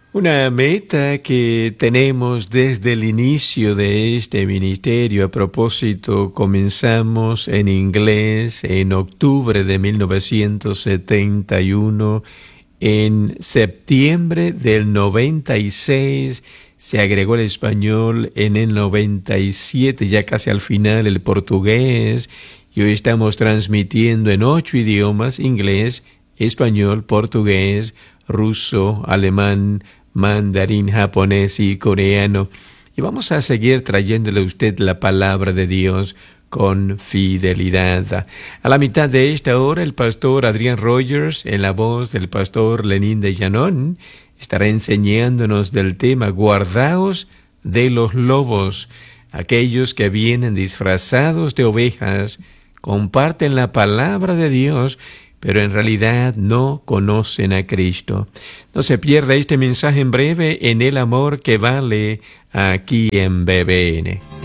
Una meta que tenemos desde el inicio de este ministerio. A propósito, comenzamos en inglés en octubre de 1971. En septiembre del 96 se agregó el español, en el 97, ya casi al final, el portugués. Y hoy estamos transmitiendo en 8 idiomas: inglés, español, portugués, ruso, alemán, mandarín, japonés y coreano. Y vamos a seguir trayéndole a usted la palabra de Dios con fidelidad. A la mitad de esta hora, el pastor Adrián Rogers, en la voz del pastor Lenín de Llanón, estará enseñándonos del tema guardaos de los lobos. Aquellos que vienen disfrazados de ovejas, comparten la palabra de Dios, pero en realidad no conocen a Cristo. No se pierda este mensaje en breve en El Amor que Vale, aquí en BBN.